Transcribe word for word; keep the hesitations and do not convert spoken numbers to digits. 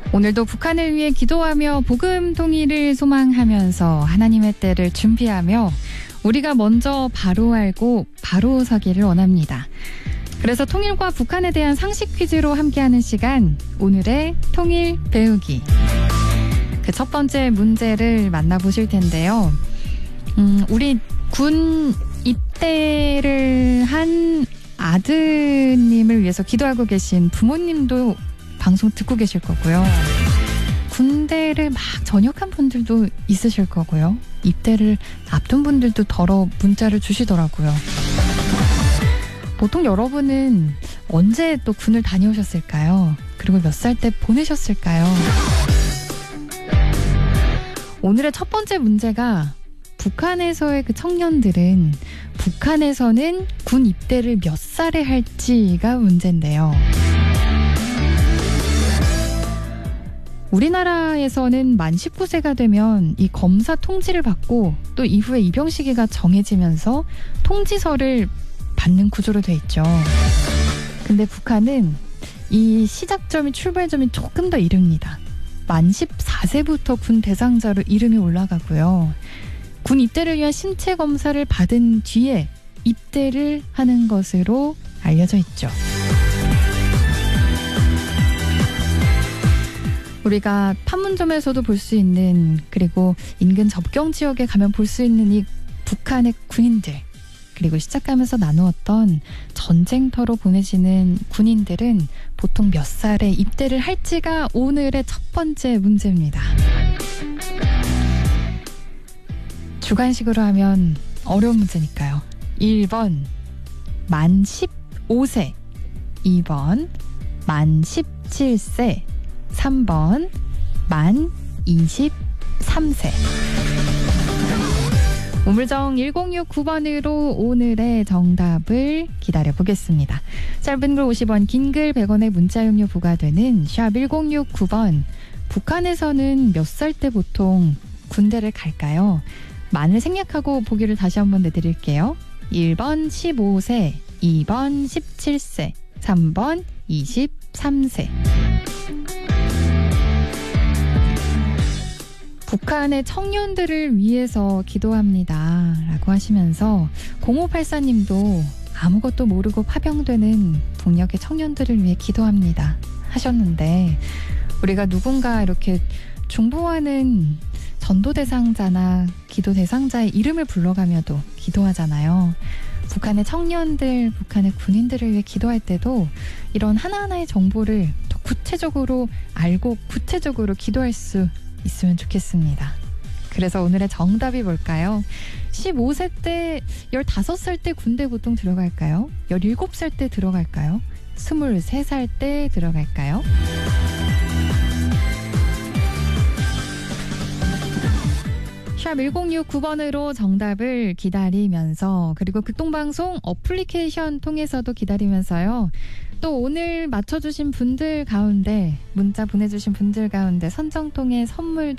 오늘도 북한을 위해 기도하며 복음 통일을 소망하면서 하나님의 때를 준비하며 우리가 먼저 바로 알고 바로 서기를 원합니다. 그래서 통일과 북한에 대한 상식 퀴즈로 함께하는 시간, 오늘의 통일 배우기. 그 첫 번째 문제를 만나보실 텐데요. 음, 우리 군 입대를 한 아드님을 위해서 기도하고 계신 부모님도 방송 듣고 계실 거고요. 군대를 막 전역한 분들도 있으실 거고요. 입대를 앞둔 분들도 더러 문자를 주시더라고요. 보통 여러분은 언제 또 군을 다녀오셨을까요? 그리고 몇 살 때 보내셨을까요? 오늘의 첫 번째 문제가 북한에서의 그 청년들은 북한에서는 군 입대를 몇 살에 할지가 문제인데요. 우리나라에서는 만 십구 세가 되면 이 검사 통지를 받고 또 이후에 입영 시기가 정해지면서 통지서를 받는 구조로 돼 있죠. 근데 북한은 이 시작점이 출발점이 조금 더 이릅니다. 만 십사 세부터 군 대상자로 이름이 올라가고요. 군 입대를 위한 신체 검사를 받은 뒤에 입대를 하는 것으로 알려져 있죠. 우리가 판문점에서도 볼 수 있는, 그리고 인근 접경 지역에 가면 볼 수 있는 이 북한의 군인들, 그리고 시작하면서 나누었던 전쟁터로 보내지는 군인들은 보통 몇 살에 입대를 할지가 오늘의 첫 번째 문제입니다. 주관식으로 하면 어려운 문제니까요. 일 번 만 십오 세, 이 번 만 십칠 세, 삼 번 만 이십삼 세. 우물정 일공육구 번으로 오늘의 정답을 기다려보겠습니다. 짧은 글 오십 원, 긴 글 백 원의 문자용료 부과되는 샵 일공육구 번. 북한에서는 몇 살 때 보통 군대를 갈까요? 만을 생략하고 보기를 다시 한번 내드릴게요. 일 번 십오 세, 이 번 십칠 세, 삼 번 이십삼 세. 북한의 청년들을 위해서 기도합니다 라고 하시면서 공오팔사 님도 아무것도 모르고 파병되는 북녘의 청년들을 위해 기도합니다 하셨는데, 우리가 누군가 이렇게 중보하는 전도 대상자나 기도 대상자의 이름을 불러가며도 기도하잖아요. 북한의 청년들, 북한의 군인들을 위해 기도할 때도 이런 하나하나의 정보를 더 구체적으로 알고 구체적으로 기도할 수 있으면 좋겠습니다. 그래서 오늘의 정답이 뭘까요? 십오 세 때, 열다섯 살 때 군대 보통 들어갈까요? 열일곱 살 때 들어갈까요? 스물세 살 때 들어갈까요? 샵 일공육구 번으로 정답을 기다리면서, 그리고 극동방송 어플리케이션 통해서도 기다리면서요. 또 오늘 맞춰주신 분들 가운데, 문자 보내주신 분들 가운데 선정 통해 선물도